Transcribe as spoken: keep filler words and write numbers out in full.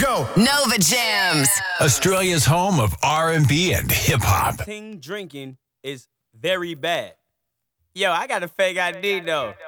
go. Nova Jams. Australia's home of R and B and hip hop. Teen drinking is very bad. Yo, I got a fake I D though.